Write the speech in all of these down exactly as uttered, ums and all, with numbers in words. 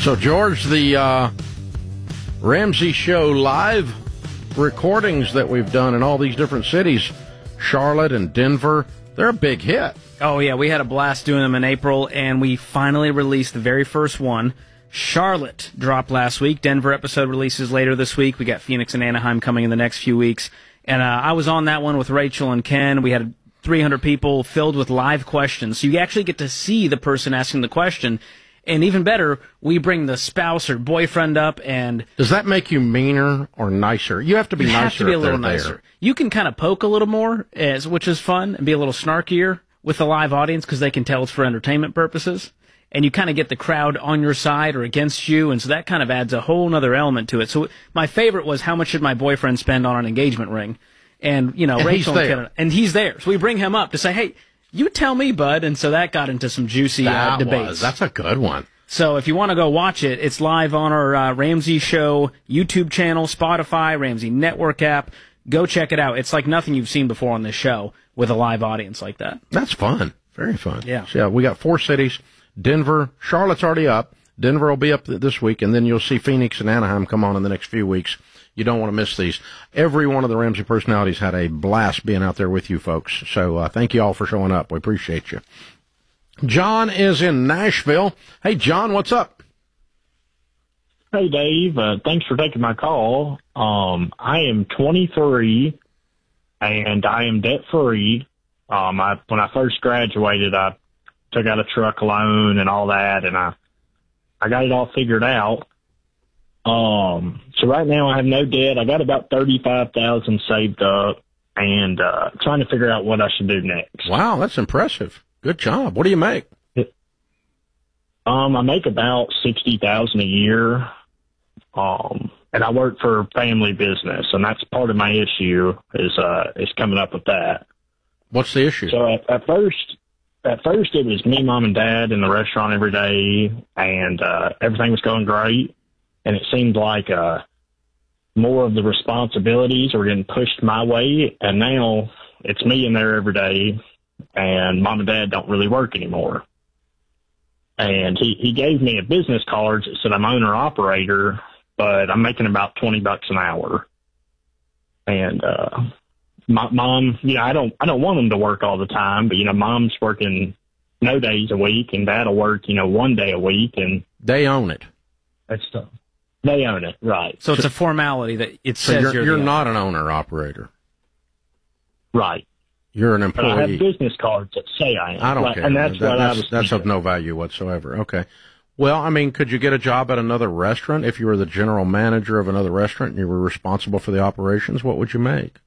So, George, the uh, Ramsey Show live recordings that we've done in all these different cities, Charlotte and Denver, they're a big hit. Oh, yeah, we had a blast doing them in April, and we finally released the very first one. Charlotte dropped last week. Denver episode releases later this week. We got Phoenix and Anaheim coming in the next few weeks. And uh, I was on that one with Rachel and Ken. We had three hundred people filled with live questions. So you actually get to see the person asking the question. And even better, we bring the spouse or boyfriend up. And does that make you meaner or nicer? You have to be you nicer. have to be a if little they're nicer. there. You can kind of poke a little more, as which is fun, and be a little snarkier with the live audience because they can tell it's for entertainment purposes. And you kind of get the crowd on your side or against you, and so that kind of adds a whole other element to it. So my favorite was, how much should my boyfriend spend on an engagement ring? And, you know, and Rachel he's and, there. and he's there. So we bring him up to say, hey, you tell me, bud. And so that got into some juicy that uh, debates. Was, that's a good one. So if you want to go watch it, it's live on our uh, Ramsey Show YouTube channel, Spotify, Ramsey Network app. Go check it out. It's like nothing you've seen before on this show with a live audience like that. That's fun. Very fun. Yeah. So, yeah, we got four cities. Denver, Charlotte's already up. Denver will be up th- this week, and then you'll see Phoenix and Anaheim come on in the next few weeks. You don't want to miss these. Every one of the Ramsey personalities had a blast being out there with you folks. So uh, thank you all for showing up. We appreciate you. John is in Nashville. Hey, John, what's up? Hey, Dave. Uh, thanks for taking my call. Um, I am twenty-three, and I am debt-free. Um, I, when I first graduated, I took out a truck loan and all that, and I I got it all figured out. Um, so right now I have no debt. I got about thirty-five thousand saved up, and uh, trying to figure out what I should do next. Wow, that's impressive. Good job. What do you make? Um, I make about sixty thousand a year. Um, and I work for a family business, and that's part of my issue is uh is coming up with that. What's the issue? So at, at first, at first it was me, mom, and dad in the restaurant every day, and uh, everything was going great. And it seemed like uh, more of the responsibilities were getting pushed my way, and now it's me in there every day, and mom and dad don't really work anymore. And he, he gave me a business card that said I'm owner operator, but I'm making about twenty bucks an hour. And uh, my mom, you know, I don't I don't want them to work all the time, but you know, mom's working no days a week, and dad'll work, you know, one day a week, and they own it. That's tough. They own it, right? So it's a formality that it So says you're, you're, you're the not an owner operator. Right. You're an But I have employee. business cards that say I am. I don't right? care. And that's That- what I that's, was that's of thinking. no value whatsoever. Okay. Well, I mean, could you get a job at another restaurant if you were the general manager of another restaurant and you were responsible for the operations? What would you make?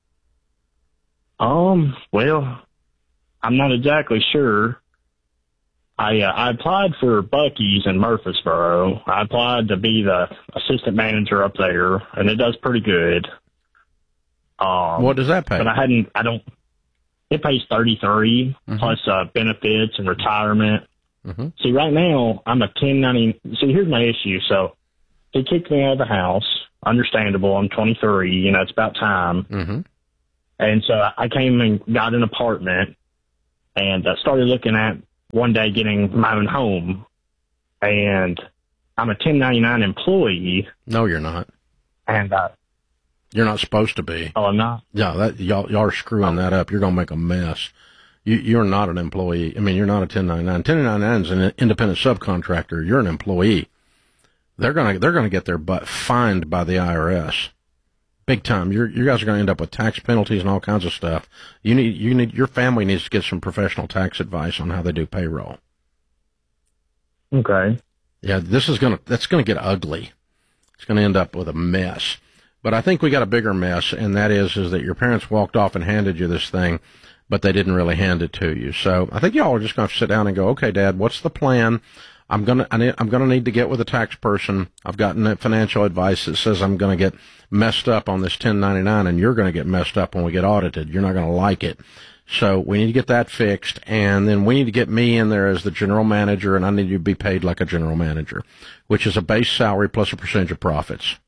Um, well, I'm not exactly sure. I uh, I applied for Buc-ee's in Murfreesboro. I applied to be the assistant manager up there, and it does pretty good. Um, What does that pay? But I hadn't. I don't. It pays thirty-three Mhm. plus uh, benefits and retirement. Mm-hmm. See, right now I'm a ten ninety. See, here's my issue. So he kicked me out of the house. Understandable. I'm twenty-three. You know, it's about time. Mm-hmm. And so I came and got an apartment and uh, started looking at one day getting my own home. And I'm a ten ninety-nine employee. No, you're not. And, uh, You're not supposed to be. oh, I'm not. Yeah, that, y'all, y'all are screwing that up. You're going to make a mess. You, you're not an employee. I mean, you're not a ten ninety-nine. ten ninety-nine is an independent subcontractor. You're an employee. They're gonna, they're gonna get their butt fined by the I R S. Big time. You're, you guys are gonna end up with tax penalties and all kinds of stuff. You need, you need, your family needs to get some professional tax advice on how they do payroll. Okay. Yeah, this is gonna, that's gonna get ugly. It's gonna end up with a mess. But I think we got a bigger mess, and that is, is that your parents walked off and handed you this thing, but they didn't really hand it to you. So I think y'all are just going to sit down and go, okay, Dad, what's the plan? I'm gonna, I need, I'm gonna need to get with a tax person. I've gotten financial advice that says I'm gonna get messed up on this ten ninety-nine, and you're gonna get messed up when we get audited. You're not gonna like it. So we need to get that fixed, and then we need to get me in there as the general manager, and I need you to be paid like a general manager, which is a base salary plus a percentage of profits.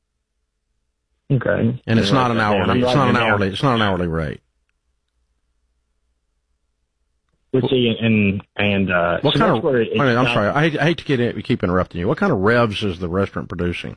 Okay. And it's not an hourly. It's not an hourly. hourly. It's not an hourly rate. Let's see, and and uh, what so kind that's of? where it, Wait a minute, I'm got- sorry. I hate, I hate to get in, keep interrupting you. What kind of revs is the restaurant producing?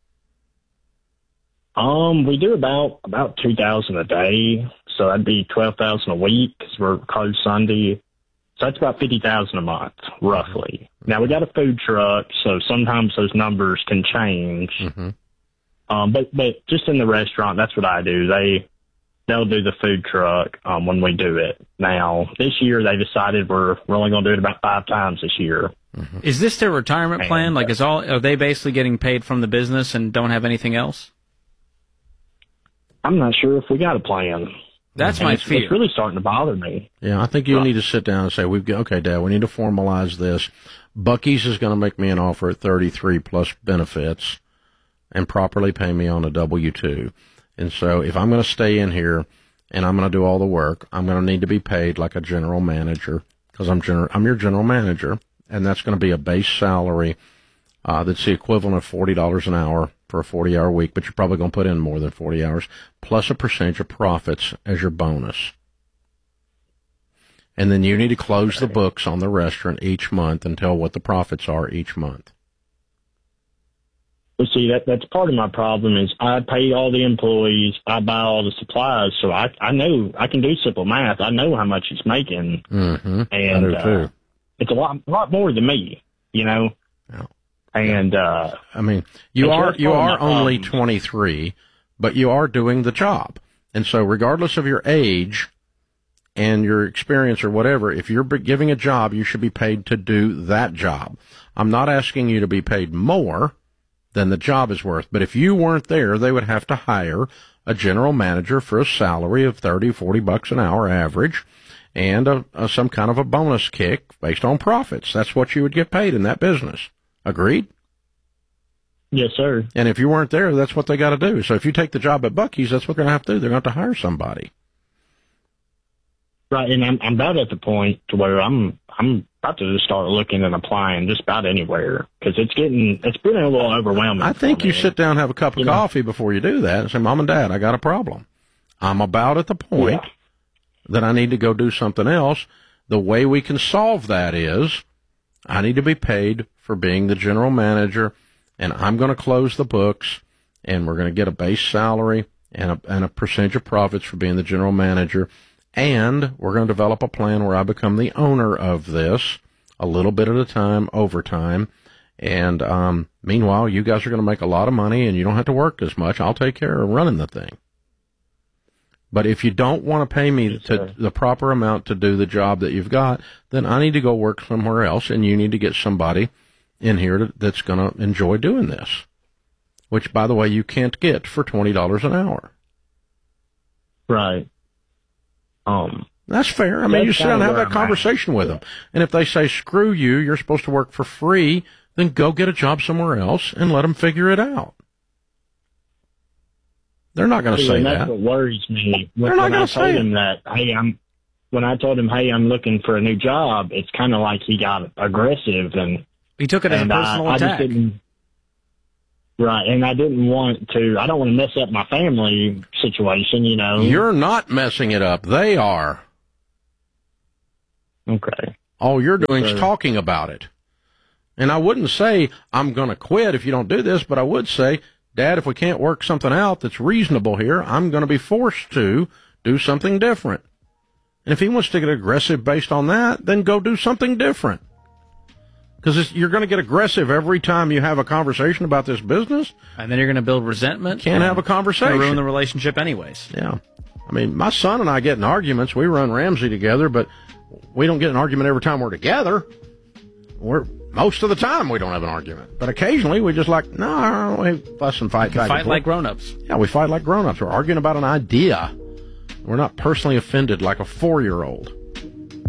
Um, we do about about two thousand a day, so that'd be twelve thousand a week because we're closed Sunday. So that's about fifty thousand a month, roughly. Mm-hmm. Now we got a food truck, so sometimes those numbers can change. Mm-hmm. Um, but but just in the restaurant, that's what I do. They they'll do the food truck um, when we do it. Now this year they decided we're we're only going to do it about five times this year. Mm-hmm. Is this their retirement plan? And, Like, is all are they basically getting paid from the business and don't have anything else? I'm not sure if we got a plan. That's And my it's, fear. It's really starting to bother me. Yeah, I think you Right. need to sit down and say, "We've got okay, Dad. We need to formalize this. Buc-ee's is going to make me an offer at thirty-three plus benefits, and properly pay me on a W two. And so, if I'm going to stay in here and I'm going to do all the work, I'm going to need to be paid like a general manager because I'm gener- I'm your general manager, and that's going to be a base salary uh, that's the equivalent of forty dollars an hour for a forty-hour week. But you're probably going to put in more than forty hours, plus a percentage of profits as your bonus." And then you need to close the books on the restaurant each month and tell what the profits are each month. But see, that that's part of my problem is I pay all the employees, I buy all the supplies, so I I know I can do simple math. I know how much he's making, Mm-hmm. and I do uh, too. it's a lot a lot more than me, you know. Yeah. And uh, I mean, you It's are your you fault, are only um, twenty-three, but you are doing the job. And so regardless of your age and your experience or whatever, if you're giving a job, you should be paid to do that job. I'm not asking you to be paid more than the job is worth, but if you weren't there, they would have to hire a general manager for a salary of thirty, forty bucks an hour average and a, a, some kind of a bonus kick based on profits. That's what you would get paid in that business. Agreed? yes, sir. And if you weren't there, that's what they got to do. So if you take the job at Buc-ee's, that's what they're going to have to do. They're going to have to hire somebody. Right, and I'm I'm about at the point to where I'm I'm about to just start looking and applying just about anywhere because it's getting it's been a little overwhelming. I think for you me. sit down and have a cup of You know? coffee before you do that and say, "Mom and Dad, I got a problem. I'm about at the point Yeah. that I need to go do something else. The way we can solve that is I need to be paid for being the general manager, and I'm going to close the books, and we're going to get a base salary and a, and a percentage of profits for being the general manager, and we're going to develop a plan where I become the owner of this a little bit at a time, over time, and um, meanwhile, you guys are going to make a lot of money, and you don't have to work as much. I'll take care of running the thing. But if you don't want to pay me Yes, to, sir. the proper amount to do the job that you've got, then I need to go work somewhere else, and you need to get somebody in here to, that's going to enjoy doing this, which, by the way, you can't get for twenty dollars an hour. Right. Um. That's fair. I mean, That's you sit down and kinda have where that I'm at. conversation with them. And if they say, screw you, you're supposed to work for free, then go get a job somewhere else and let them figure it out. They're not going to See, say and that's that. what worries me. They're When, not when gonna I say told it. him that, hey, I'm. When I told him, hey, I'm looking for a new job, it's kind of like he got aggressive and He took it as a and personal I, I attack. just didn't. Right, and I didn't want to. I don't want to mess up my family situation, you know. You're not messing it up. They are. Okay. All you're doing is sir. talking about it. And I wouldn't say, I'm going to quit if you don't do this, but I would say, Dad, if we can't work something out that's reasonable here, I'm going to be forced to do something different. And if he wants to get aggressive based on that, then go do something different. Because you're going to get aggressive every time you have a conversation about this business. And then you're going to build resentment. Can't have a It's going conversation. to ruin the relationship anyways. Yeah. I mean, my son and I get in arguments. We run Ramsey together, but we don't get an argument every time we're together. We're most of the time we don't have an argument, but occasionally we just like no, we fuss and fight. Back Fight and like forth. grown-ups. Yeah, we fight like grown-ups. We're arguing about an idea. We're not personally offended like a four-year-old.